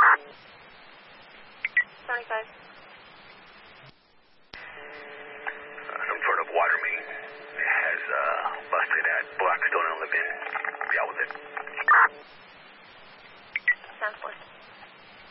75. Some sort of water main has busted at Blackstone and Levin. Be out with it. Transport.